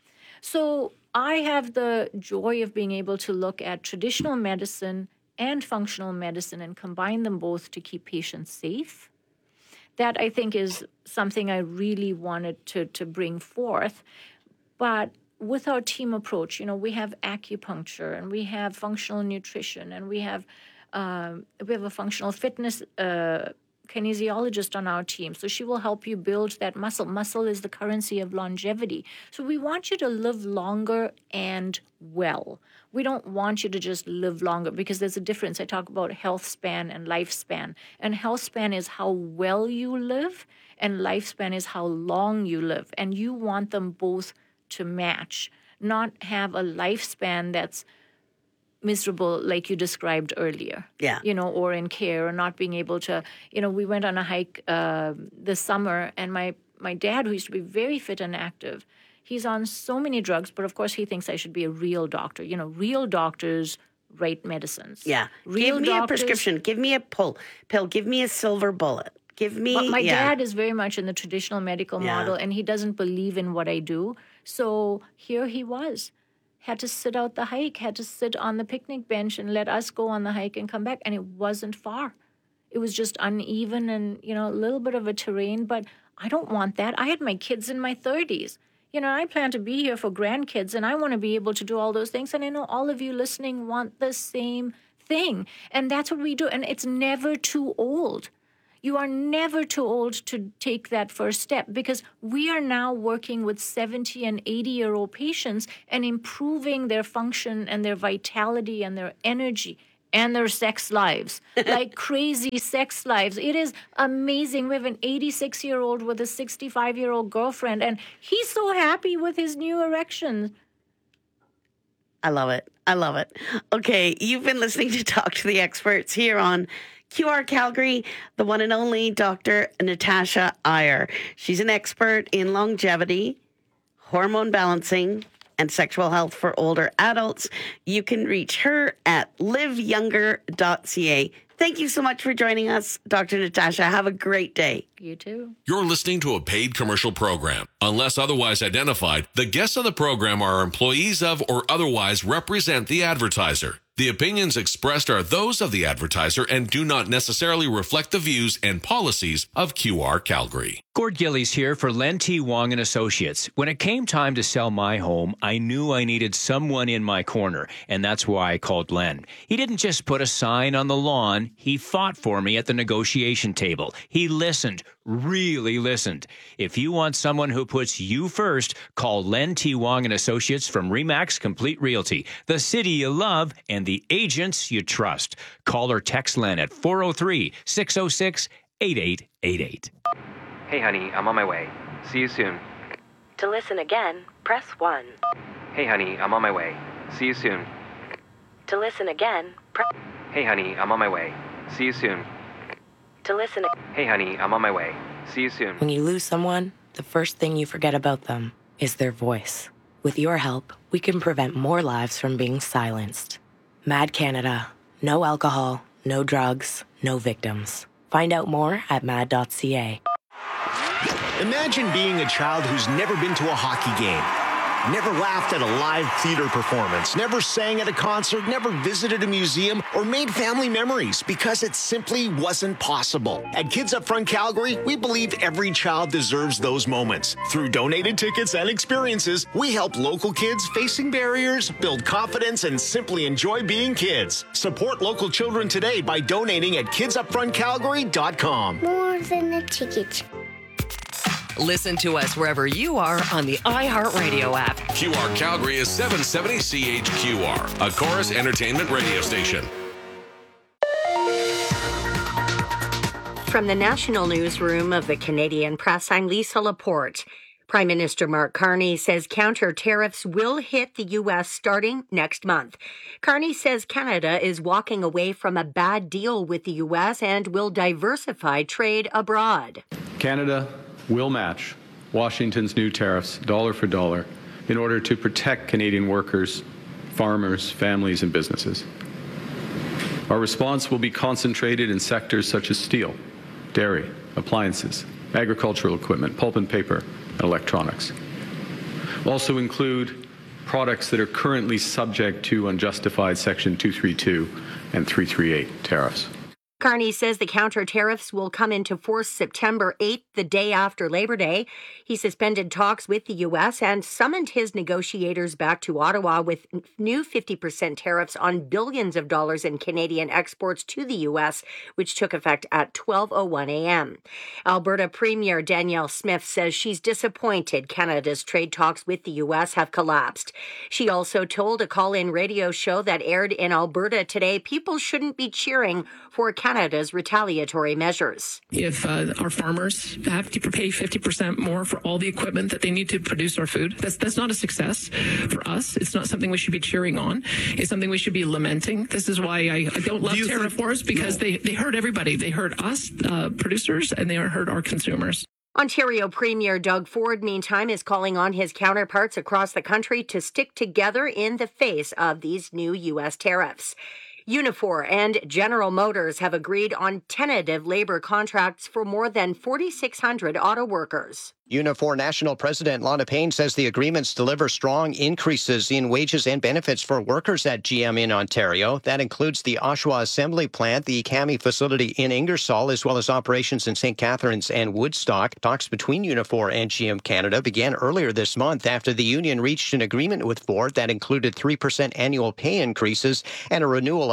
So I have the joy of being able to look at traditional medicine and functional medicine and combine them both to keep patients safe. That, I think, is something I really wanted to, to bring forth. But with our team approach, you know, we have acupuncture and we have functional nutrition and we have Um, we have a functional fitness uh, kinesiologist on our team. So she will help you build that muscle. Muscle is the currency of longevity. So we want you to live longer and well. We don't want you to just live longer because there's a difference. I talk about health span and lifespan. And health span is how well you live, and lifespan is how long you live. And you want them both to match, not have a lifespan that's miserable like you described earlier. Yeah. You know, or in care, or not being able to, you know, we went on a hike uh, this summer, and my, my dad, who used to be very fit and active, he's on so many drugs, but of course he thinks I should be a real doctor. You know, real doctors write medicines. Yeah. Real Give me doctors, a prescription. Give me a pull pill. Give me a silver bullet. Give me... But my yeah. dad is very much in the traditional medical Yeah. model, and he doesn't believe in what I do. So here he was. Had to sit out the hike, had to sit on the picnic bench and let us go on the hike and come back. And it wasn't far. It was just uneven and, you know, a little bit of a terrain. But I don't want that. I had my kids in my thirties. You know, I plan to be here for grandkids, and I want to be able to do all those things. And I know all of you listening want the same thing. And that's what we do. And it's never too old. You are never too old to take that first step, because we are now working with seventy and eighty-year-old patients and improving their function and their vitality and their energy and their sex lives, like crazy sex lives. It is amazing. We have an eighty-six-year-old with a sixty-five-year-old girlfriend, and he's so happy with his new erection. I love it. I love it. Okay, you've been listening to Talk to the Experts here on Q R Calgary, the one and only Doctor Natasha Iyer. She's an expert in longevity, hormone balancing, and sexual health for older adults. You can reach her at live younger dot c a. Thank you so much for joining us, Doctor Natasha. Have a great day. You too. You're listening to a paid commercial program. Unless otherwise identified, the guests on the program are employees of or otherwise represent the advertiser. The opinions expressed are those of the advertiser and do not necessarily reflect the views and policies of Q R Calgary. Gord Gillies here for Len T. Wong and Associates. When it came time to sell my home, I knew I needed someone in my corner, and that's why I called Len. He didn't just put a sign on the lawn, he fought for me at the negotiation table. He listened, really listened. If you want someone who puts you first, call Len T. Wong and Associates from Remax Complete Realty, the city you love and the agents you trust. Call or text Len at four oh three, six oh six, eight eight eight eight. Hey, honey, I'm on my way. See you soon. To listen again, press one. Hey, honey, I'm on my way. See you soon. To listen again, press... Hey, honey, I'm on my way. See you soon. To listen... Hey, honey, I'm on my way. See you soon. When you lose someone, the first thing you forget about them is their voice. With your help, we can prevent more lives from being silenced. Mad Canada. No alcohol, no drugs, no victims. Find out more at mad dot c a. Imagine being a child who's never been to a hockey game, never laughed at a live theater performance, never sang at a concert, never visited a museum, or made family memories because it simply wasn't possible. At Kids Up Front Calgary, we believe every child deserves those moments. Through donated tickets and experiences, we help local kids facing barriers build confidence and simply enjoy being kids. Support local children today by donating at kids up front calgary dot com. More than a ticket. Listen to us wherever you are on the iHeartRadio app. Q R Calgary is seven seventy C H Q R, a Chorus Entertainment radio station. From the National Newsroom of the Canadian Press, I'm Lisa Laporte. Prime Minister Mark Carney says counter tariffs will hit the U S starting next month. Carney says Canada is walking away from a bad deal with the U S and will diversify trade abroad. Canada will match Washington's new tariffs dollar for dollar in order to protect Canadian workers, farmers, families, and businesses. Our response will be concentrated in sectors such as steel, dairy, appliances, agricultural equipment, pulp and paper, and electronics. We'll also include products that are currently subject to unjustified Section two thirty-two and three thirty-eight tariffs. Carney says the counter tariffs will come into force September eighth, the day after Labor Day. He suspended talks with the U S and summoned his negotiators back to Ottawa with new fifty percent tariffs on billions of dollars in Canadian exports to the U S, which took effect at twelve oh one a.m. Alberta Premier Danielle Smith says she's disappointed Canada's trade talks with the U S have collapsed. She also told a call-in radio show that aired in Alberta today people shouldn't be cheering for Canada's retaliatory measures. If uh, our farmers have to pay fifty percent more for all the equipment that they need to produce our food, that's that's not a success for us. It's not something we should be cheering on. It's something we should be lamenting. This is why I, I don't love Do tariff think, wars, because no. they, they hurt everybody. They hurt us, uh, producers, and they hurt our consumers. Ontario Premier Doug Ford, meantime, is calling on his counterparts across the country to stick together in the face of these new U S tariffs. Unifor and General Motors have agreed on tentative labor contracts for more than forty-six hundred auto workers. Unifor National President Lana Payne says the agreements deliver strong increases in wages and benefits for workers at G M in Ontario. That includes the Oshawa Assembly Plant, the C A M I facility in Ingersoll, as well as operations in Saint Catharines and Woodstock. Talks between Unifor and G M Canada began earlier this month after the union reached an agreement with Ford that included three percent annual pay increases and a renewal of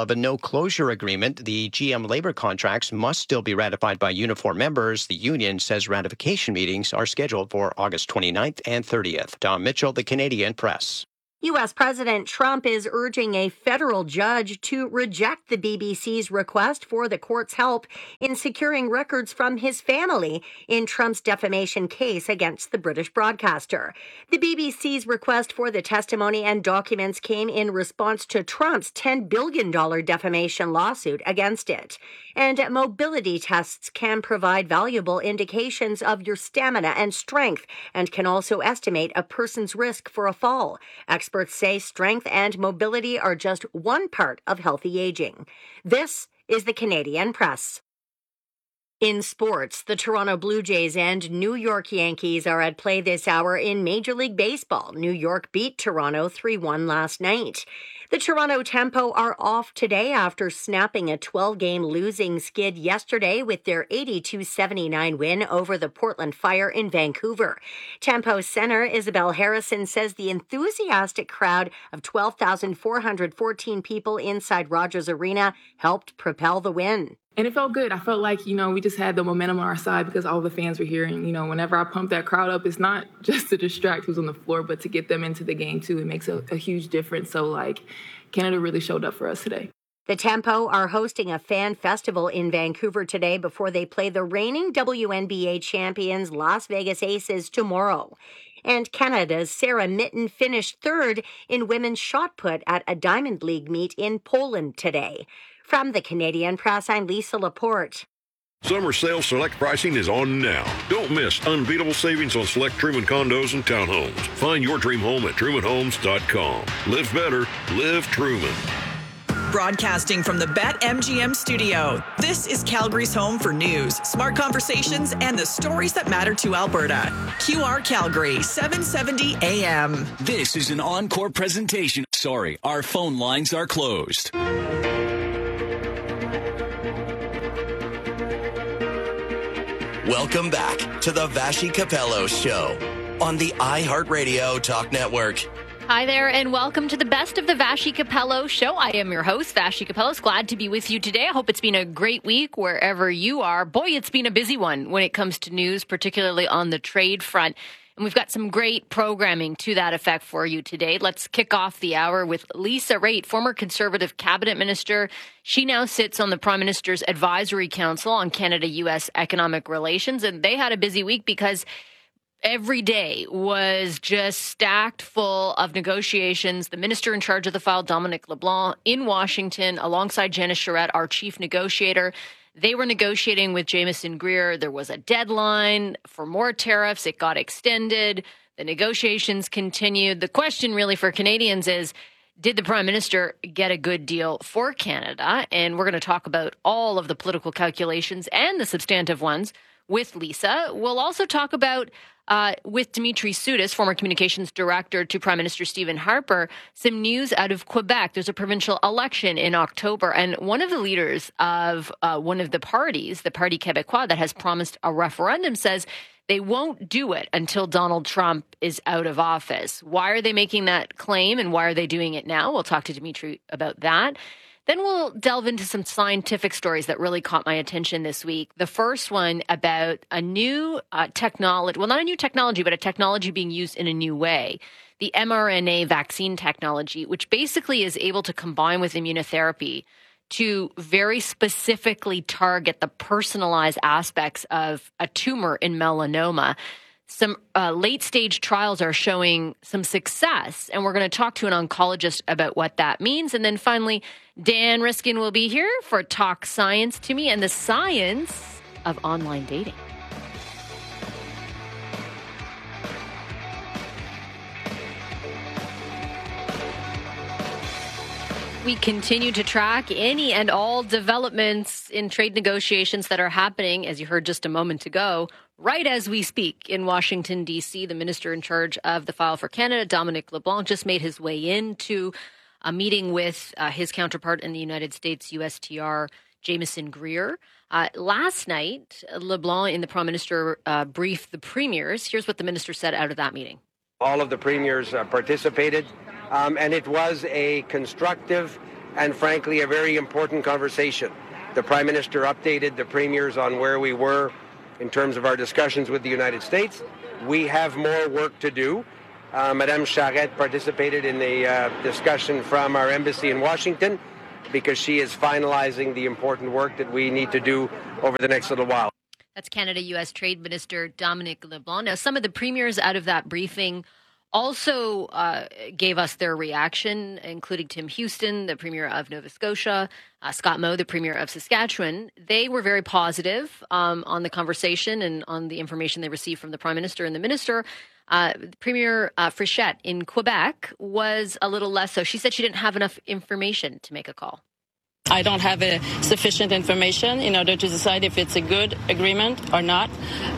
of a no-closure agreement, the G M labor contracts must still be ratified by Unifor members. The union says ratification meetings are scheduled for August twenty-ninth and thirtieth. Tom Mitchell, the Canadian Press. U S. President Trump is urging a federal judge to reject the B B C's request for the court's help in securing records from his family in Trump's defamation case against the British broadcaster. The B B C's request for the testimony and documents came in response to Trump's ten billion dollars defamation lawsuit against it. And mobility tests can provide valuable indications of your stamina and strength and can also estimate a person's risk for a fall. Experts say strength and mobility are just one part of healthy aging. This is the Canadian Press. In sports, the Toronto Blue Jays and New York Yankees are at play this hour in Major League Baseball. New York beat Toronto three one last night. The Toronto Tempo are off today after snapping a twelve-game losing skid yesterday with their eighty-two seventy-nine win over the Portland Fire in Vancouver. Tempo center Isabel Harrison says the enthusiastic crowd of twelve thousand four hundred fourteen people inside Rogers Arena helped propel the win. And it felt good. I felt like, you know, we just had the momentum on our side because all the fans were here. And, you know, whenever I pump that crowd up, it's not just to distract who's on the floor, but to get them into the game, too. It makes a, a huge difference. So, like, Canada really showed up for us today. The Tempo are hosting a fan festival in Vancouver today before they play the reigning W N B A champions Las Vegas Aces tomorrow. And Canada's Sarah Mitten finished third in women's shot put at a Diamond League meet in Poland today. From the Canadian Press, I'm Lisa Laporte. Summer sale select pricing is on now. Don't miss unbeatable savings on select Truman condos and townhomes. Find your dream home at truman homes dot com. Live better, live Truman. Broadcasting from the BetMGM studio, this is Calgary's home for news, smart conversations, and the stories that matter to Alberta. Q R Calgary, seven seventy A M. This is an encore presentation. Sorry, our phone lines are closed. Welcome back to the Vassy Capello Show on the iHeartRadio Talk Network. Hi there, and welcome to the Best of the Vassy Capello Show. I am your host, Vassy Capello. Glad to be with you today. I hope it's been a great week wherever you are. Boy, it's been a busy one when it comes to news, particularly on the trade front. And we've got some great programming to that effect for you today. Let's kick off the hour with Lisa Raitt, former Conservative cabinet minister. She now sits on the Prime Minister's Advisory Council on Canada-U S economic relations. And they had a busy week because every day was just stacked full of negotiations. The minister in charge of the file, Dominic LeBlanc, in Washington, alongside Janice Charette, our chief negotiator. They were negotiating with Jamieson Greer. There was a deadline for more tariffs. It got extended. The negotiations continued. The question really for Canadians is, did the Prime Minister get a good deal for Canada? And we're going to talk about all of the political calculations and the substantive ones with Lisa. We'll also talk about Uh, with Dimitri Soudis, former communications director to Prime Minister Stephen Harper, some news out of Quebec. There's a provincial election in October, and one of the leaders of uh, one of the parties, the Parti Québécois, that has promised a referendum, says they won't do it until Donald Trump is out of office. Why are they making that claim, and why are they doing it now? We'll talk to Dimitri about that. Then we'll delve into some scientific stories that really caught my attention this week. The first one about a new uh, technology, well, not a new technology, but a technology being used in a new way. The mRNA vaccine technology, which basically is able to combine with immunotherapy to very specifically target the personalized aspects of a tumor in melanoma. Some uh, late-stage trials are showing some success, and we're going to talk to an oncologist about what that means. And then finally, Dan Riskin will be here for Talk Science to Me and the science of online dating. We continue to track any and all developments in trade negotiations that are happening, as you heard just a moment ago, right as we speak in Washington, D C. The minister in charge of the File for Canada, Dominic LeBlanc, just made his way into a meeting with uh, his counterpart in the United States, U S T R, Jamieson Greer. Uh, last night, LeBlanc and the Prime Minister uh, briefed the premiers. Here's what the minister said out of that meeting. All of the premiers uh, participated, um, and it was a constructive and frankly, a very important conversation. The Prime Minister updated the premiers on where we were in terms of our discussions with the United States. We have more work to do. Uh, Madame Charette participated in the uh, discussion from our embassy in Washington because she is finalizing the important work that we need to do over the next little while. That's Canada-U S Trade Minister Dominic LeBlanc. Now, some of the premiers out of that briefing also uh, gave us their reaction, including Tim Houston, the Premier of Nova Scotia, uh, Scott Moe, the Premier of Saskatchewan. They were very positive um, on the conversation and on the information they received from the Prime Minister and the Minister. Uh, Premier uh, Frichette in Quebec was a little less so. She said she didn't have enough information to make a call. I don't have a sufficient information in order to decide if it's a good agreement or not.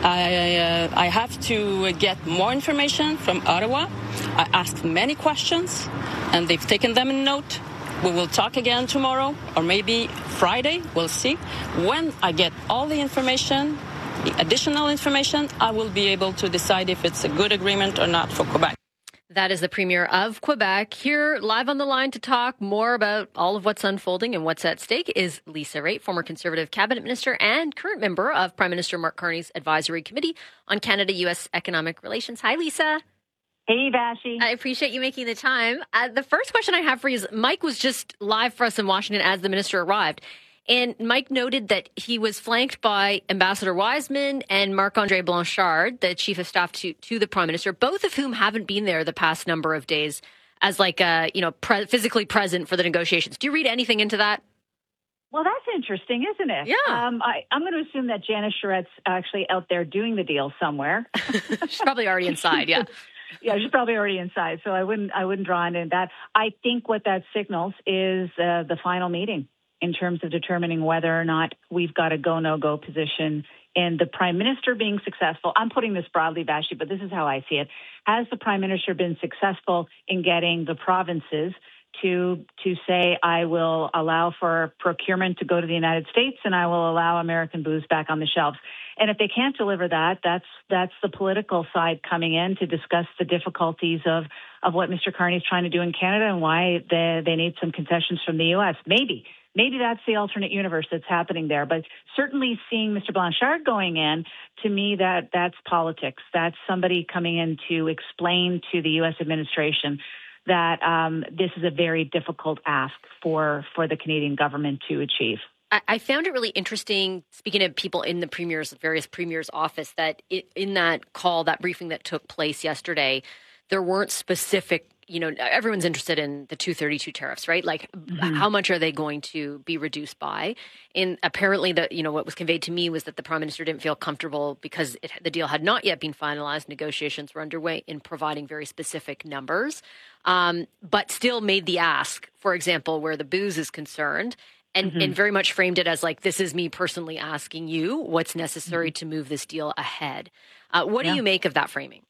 I, uh, I have to get more information from Ottawa. I asked many questions, and they've taken them in note. We will talk again tomorrow, or maybe Friday. We'll see. When I get all the information, the additional information, I will be able to decide if it's a good agreement or not for Quebec. That is the Premier of Quebec. Here, live on the line to talk more about all of what's unfolding and what's at stake is Lisa Raitt, former Conservative Cabinet Minister and current member of Prime Minister Mark Carney's Advisory Committee on Canada-U S Economic Relations. Hi, Lisa. Hey, Vashi. I appreciate you making the time. Uh, the first question I have for you is, Mike was just live for us in Washington as the minister arrived. And Mike noted that he was flanked by Ambassador Wiseman and Marc-André Blanchard, the chief of staff to, to the Prime Minister, both of whom haven't been there the past number of days as like, a, you know, pre- physically present for the negotiations. Do you read anything into that? Well, that's interesting, isn't it? Yeah. Um, I, I'm going to assume that Janice Charette's actually out there doing the deal somewhere. She's probably already inside, yeah. Yeah, she's probably already inside, so I wouldn't I wouldn't draw into that. I think what that signals is uh, the final meeting in terms of determining whether or not we've got a go, no-go position. And the Prime Minister being successful, I'm putting this broadly, Vashi, but this is how I see it. Has the Prime Minister been successful in getting the provinces to to say, I will allow for procurement to go to the United States and I will allow American booze back on the shelves? And if they can't deliver that, that's that's the political side coming in to discuss the difficulties of, of what Mister Carney is trying to do in Canada and why they, they need some concessions from the U S. Maybe. Maybe that's the alternate universe that's happening there. But certainly seeing Mister Blanchard going in, to me, that that's politics. That's somebody coming in to explain to the U S administration that um, this is a very difficult ask for, for the Canadian government to achieve. I found it really interesting, speaking of people in the premier's, various premier's office, that it, in that call, that briefing that took place yesterday, there weren't specific, you know, everyone's interested in the two thirty-two tariffs, right? Like, mm-hmm. how much are they going to be reduced by? And apparently, the you know, what was conveyed to me was that the Prime Minister didn't feel comfortable because it, the deal had not yet been finalized. Negotiations were underway in providing very specific numbers, um, but still made the ask, for example, where the booze is concerned. And, mm-hmm. and very much framed it as like, this is me personally asking you what's necessary mm-hmm. to move this deal ahead. Uh, what yeah. do you make of that framing?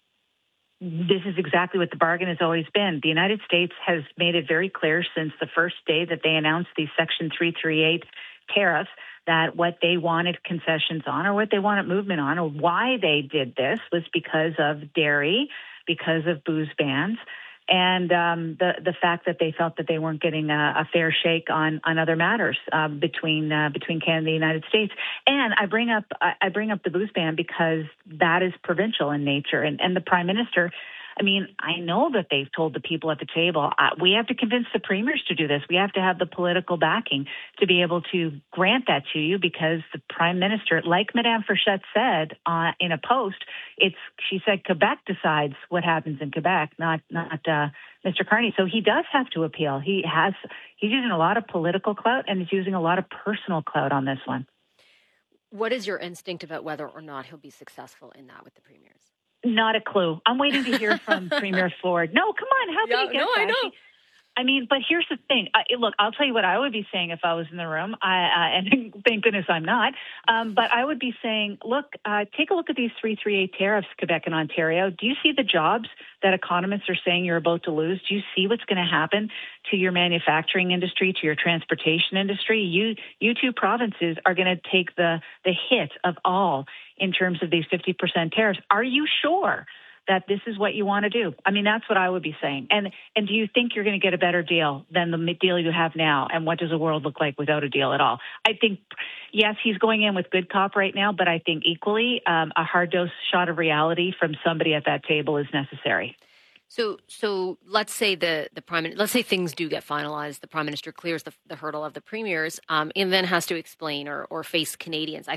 This is exactly what the bargain has always been. The United States has made it very clear since the first day that they announced these Section three thirty-eight tariffs that what they wanted concessions on or what they wanted movement on or why they did this was because of dairy, because of booze bans. And um, the the fact that they felt that they weren't getting a, a fair shake on on other matters uh, between uh, between Canada and the United States. And I bring up I bring up the booze ban because that is provincial in nature. And and the Prime Minister, I mean, I know that they've told the people at the table, uh, we have to convince the premiers to do this. We have to have the political backing to be able to grant that to you because the Prime Minister, like Madame Frichette said uh, in a post, it's she said Quebec decides what happens in Quebec, not not uh, Mister Carney. So he does have to appeal. He has he's using a lot of political clout and he's using a lot of personal clout on this one. What is your instinct about whether or not he'll be successful in that with the premiers? Not a clue. I'm waiting to hear from Premier Ford. No, come on. How can yeah, you get no, that? I know. I mean, but here's the thing. I, look, I'll tell you what I would be saying if I was in the room, I, uh, and thank goodness I'm not. Um, but I would be saying, look, uh, take a look at these three thirty-eight tariffs, Quebec and Ontario. Do you see the jobs that economists are saying you're about to lose? Do you see what's going to happen to your manufacturing industry, to your transportation industry? You, you two provinces are going to take the, the hit of all in terms of these fifty percent tariffs. Are you sure that this is what you want to do. I mean, that's what I would be saying. And and do you think you're going to get a better deal than the deal you have now? And what does the world look like without a deal at all? I think, yes, he's going in with good cop right now, but I think equally um, a hard dose shot of reality from somebody at that table is necessary. So, so let's say the the prime let's say things do get finalized. The prime minister clears the, the hurdle of the premiers, um, and then has to explain or or face Canadians. I